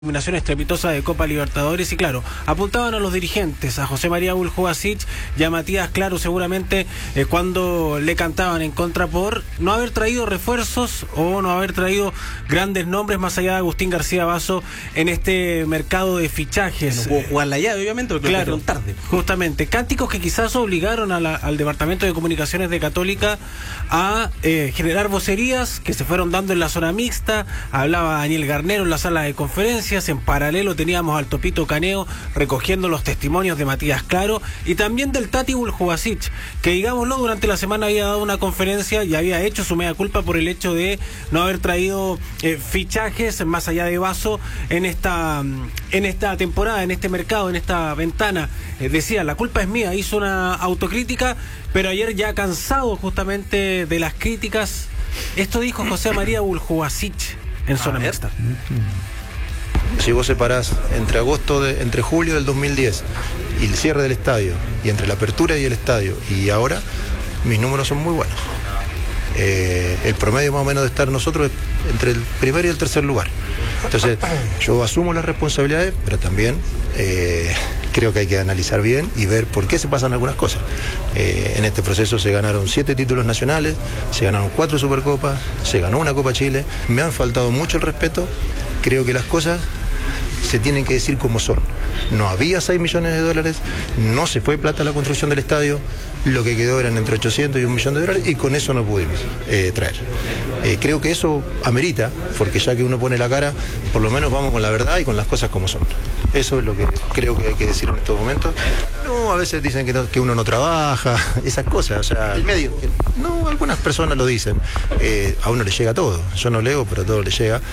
Eliminación estrepitosa de Copa Libertadores y claro, apuntaban a los dirigentes, a José María Buljubasic y a Matías Claro seguramente cuando le cantaban en contra por no haber traído refuerzos o no haber traído grandes nombres más allá de Agustín García Basso en este mercado de fichajes. Que no pudo jugar la llave, obviamente, porque claro, lo tarde. Justamente, cánticos que quizás obligaron al Departamento de Comunicaciones de Católica a generar vocerías que se fueron dando en la zona mixta. Hablaba Daniel Garnero en la sala de conferencias. En paralelo teníamos al Topito Caneo recogiendo los testimonios de Matías Claro y también del Tati Buljubasic, que digámoslo, durante la semana había dado una conferencia y había hecho su mea culpa por el hecho de no haber traído fichajes más allá de Basso en esta temporada, en este mercado, en esta ventana. Decía, la culpa es mía, hizo una autocrítica, pero ayer ya cansado justamente de las críticas, esto dijo José María Buljubasic en zona mixta. Si vos separás entre julio del 2010 y el cierre del estadio, y entre la apertura y el estadio, y ahora, mis números son muy buenos. El promedio más o menos de estar nosotros es entre el primer y el tercer lugar. Entonces, yo asumo las responsabilidades, pero también creo que hay que analizar bien y ver por qué se pasan algunas cosas. En este proceso se ganaron 7 títulos nacionales, se ganaron 4 Supercopas, se ganó una Copa Chile. Me han faltado mucho el respeto. Creo que las cosas se tienen que decir como son. No había 6 millones de dólares, no se fue plata a la construcción del estadio, lo que quedó eran entre 800 y 1 millón de dólares y con eso no pudimos traer. Creo que eso amerita, porque ya que uno pone la cara, por lo menos vamos con la verdad y con las cosas como son. Eso es lo que creo que hay que decir en estos momentos. No, a veces dicen que uno no trabaja, esas cosas, o sea, el medio. No, algunas personas lo dicen. A uno le llega todo. Yo no leo, pero todo le llega.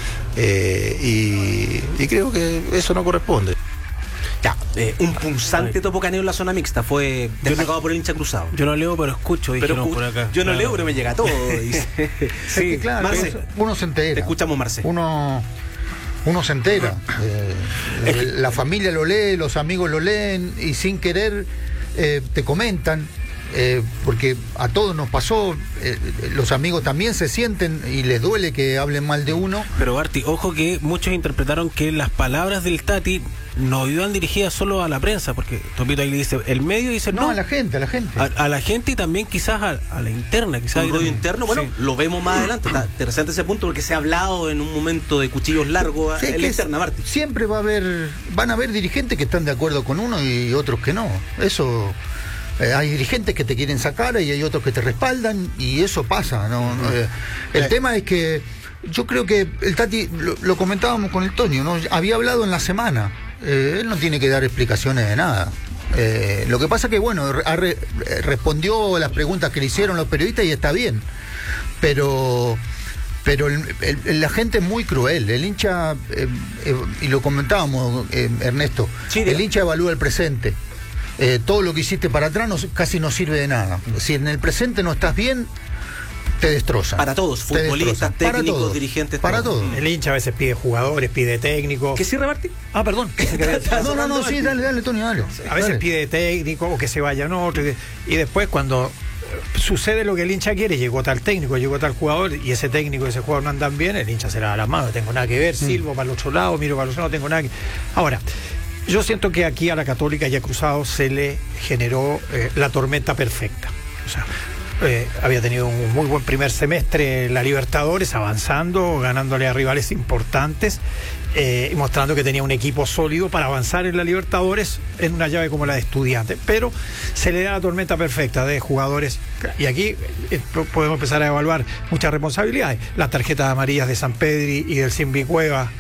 Y creo que eso no corresponde. Ya, un punzante Topo Caneo en la zona mixta fue destacado por el hincha cruzado. Yo no leo, pero escucho, dijeron por acá. Yo no leo, pero me llega todo. Sí, claro. Marce, uno se entera. Te escuchamos, Marce. Uno se entera. La familia lo lee, los amigos lo leen y sin querer te comentan. Porque a todos nos pasó, los amigos también se sienten y les duele que hablen mal de uno. Pero Barty, ojo que muchos interpretaron que las palabras del Tati no iban dirigidas solo a la prensa, porque Topito ahí le dice, el medio dice no. A la gente. A la gente y también quizás a la interna. Quizás el rollo interno, bueno, sí. Lo vemos más adelante. Está interesante ese punto porque se ha hablado en un momento de cuchillos largos en la interna, Barty. Siempre van a haber dirigentes que están de acuerdo con uno y otros que no. Eso... hay dirigentes que te quieren sacar y hay otros que te respaldan y eso pasa, ¿no? El tema es que yo creo que el Tati, lo comentábamos con el Tonio, ¿no? Había hablado en la semana, él no tiene que dar explicaciones de nada. Lo que pasa que, bueno, respondió las preguntas que le hicieron los periodistas y está bien, pero la gente es muy cruel, el hincha, y lo comentábamos, Ernesto, sí, el hincha evalúa el presente. Todo lo que hiciste para atrás casi no sirve de nada. Si en el presente no estás bien, te destrozan. Para todos, futbolistas, técnicos, dirigentes. Para todos. El hincha a veces pide jugadores, pide técnicos. ¿Qué cierre, Martín? Ah, perdón. No, sí, dale, Tony, dale. A veces pide técnico o que se vayan otros. Y después cuando sucede lo que el hincha quiere, llegó tal técnico, llegó tal jugador y ese técnico y ese jugador no andan bien, el hincha se la da las manos, no tengo nada que ver, silbo para el otro lado, miro para el otro lado, no tengo nada que... Ahora, yo siento que aquí a la Católica y a Cruzado se le generó la tormenta perfecta. O sea, había tenido un muy buen primer semestre en la Libertadores, avanzando, ganándole a rivales importantes y mostrando que tenía un equipo sólido para avanzar en la Libertadores en una llave como la de Estudiantes. Pero se le da la tormenta perfecta de jugadores y aquí podemos empezar a evaluar muchas responsabilidades. Las tarjetas amarillas de San Pedri y del Simbi Cueva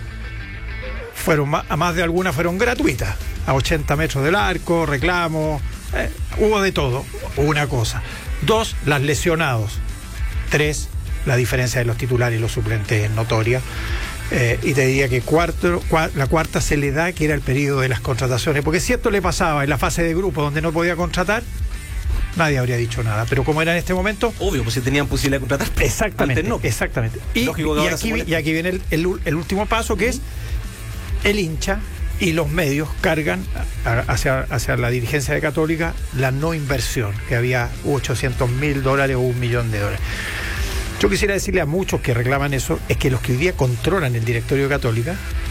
a más de algunas fueron gratuitas, a 80 metros del arco, reclamos, hubo de todo, una cosa. 2, las lesionados. 3, la diferencia de los titulares y los suplentes es notoria. Y te diría que la cuarta se le da, que era el periodo de las contrataciones, porque si esto le pasaba en la fase de grupo donde no podía contratar, nadie habría dicho nada, pero como era en este momento... Obvio, pues si tenían posibilidad de contratar. Exactamente, no. Exactamente. Y aquí viene el último paso, que es el hincha y los medios cargan hacia la dirigencia de Católica la no inversión, que había $800.000 o $1 millón. Yo quisiera decirle a muchos que reclaman eso, es que los que hoy día controlan el directorio de Católica